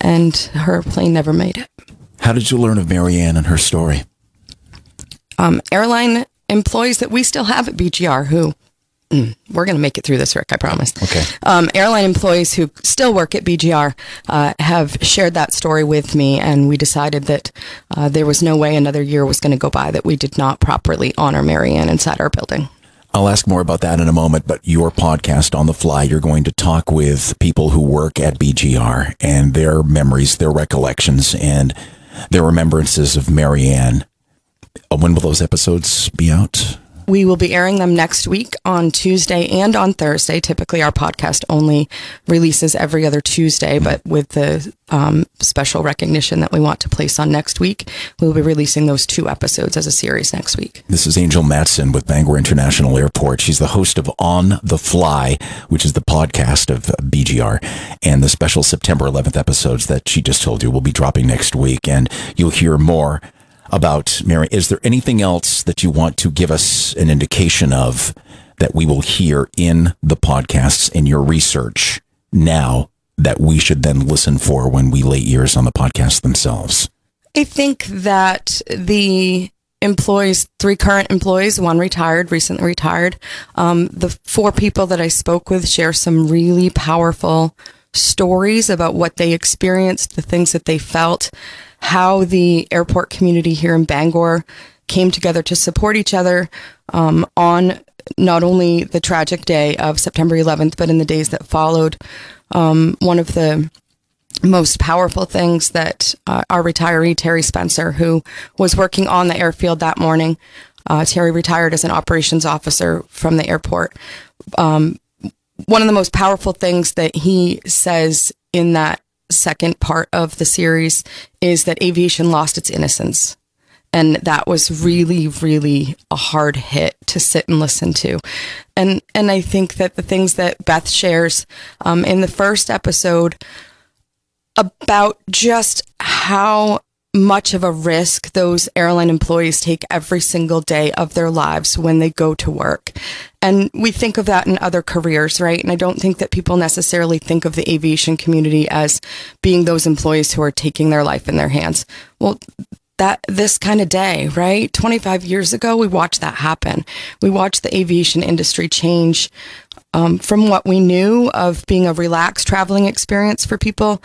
and her plane never made it. How did you learn of Marianne and her story? Airline employees that we still have at BGR who, we're going to make it through this, Rick, I promise. Okay. Airline employees who still work at BGR have shared that story with me, and we decided that there was no way another year was going to go by that we did not properly honor Marianne inside our building. I'll ask more about that in a moment, but your podcast, On the Fly, you're going to talk with people who work at BGR and their memories, their recollections, and their remembrances of Marianne. When will those episodes be out? We will be airing them next week on Tuesday and on Thursday. Typically, our podcast only releases every other Tuesday, but with the special recognition that we want to place on next week, we'll be releasing those 2 episodes as a series next week. This is Angel Matson with Bangor International Airport. She's the host of On the Fly, which is the podcast of BGR, and the special September 11th episodes that she just told you will be dropping next week, and you'll hear more about Mary. Is there anything else that you want to give us an indication of that we will hear in the podcasts in your research now that we should then listen for when we lay ears on the podcasts themselves? I think that the employees, 3 current employees, 1 retired, recently retired, the 4 people that I spoke with share some really powerful stories about what they experienced, the things that they felt, how the airport community here in Bangor came together to support each other on not only the tragic day of September 11th, but in the days that followed. One of the most powerful things that our retiree, Terry Spencer, who was working on the airfield that morning, Terry retired as an operations officer from the airport. One of the most powerful things that he says in that second part of the series is that aviation lost its innocence. And that was really, really a hard hit to sit and listen to. And I think that the things that Beth shares in the first episode about just how much of a risk those airline employees take every single day of their lives when they go to work. And we think of that in other careers, right? And I don't think that people necessarily think of the aviation community as being those employees who are taking their life in their hands. Well, this kind of day, right? 25 years ago, we watched that happen. We watched the aviation industry change from what we knew of being a relaxed traveling experience for people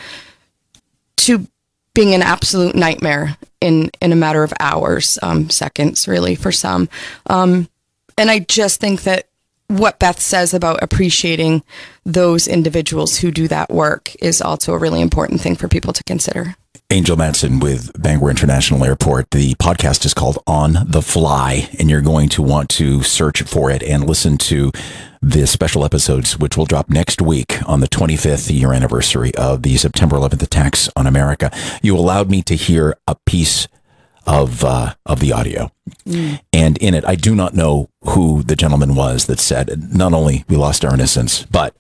to being an absolute nightmare in a matter of hours, seconds, really, for some. And I just think that what Beth says about appreciating those individuals who do that work is also a really important thing for people to consider. Angel Matson with Bangor International Airport. The podcast is called On the Fly, and you're going to want to search for it and listen to the special episodes, which will drop next week on the 25th year anniversary of the September 11th attacks on America. You allowed me to hear a piece of the audio. And in it, I do not know who the gentleman was that said, not only we lost our innocence, but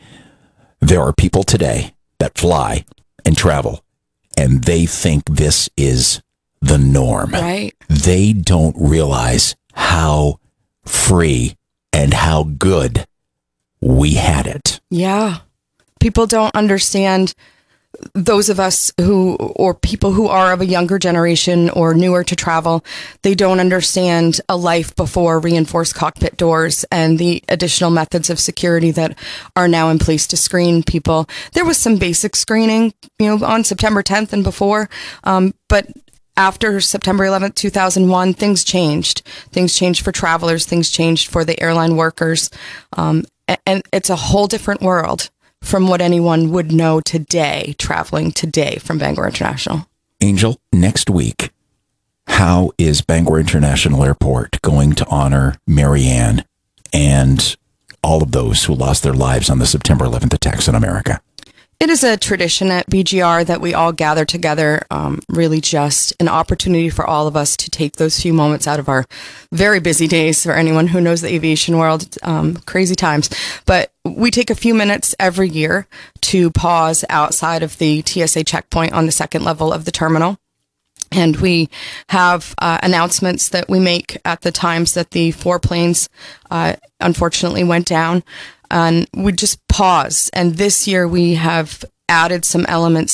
there are people today that fly and travel, and they think this is the norm. Right. They don't realize how free and how good we had it. Yeah. People don't understand, those of us who, or people who are of a younger generation or newer to travel, they don't understand a life before reinforced cockpit doors and the additional methods of security that are now in place to screen people. There was some basic screening, on September 10th and before, but after September 11th, 2001, things changed. Things changed for travelers. Things changed for the airline workers. And it's a whole different world from what anyone would know today, traveling today from Bangor International. Angel, next week, how is Bangor International Airport going to honor Marianne and all of those who lost their lives on the September 11th attacks on America? It is a tradition at BGR that we all gather together, really just an opportunity for all of us to take those few moments out of our very busy days. For anyone who knows the aviation world, crazy times. But we take a few minutes every year to pause outside of the TSA checkpoint on the second level of the terminal. And we have announcements that we make at the times that the 4 planes unfortunately went down. And we just pause. And this year we have added some elements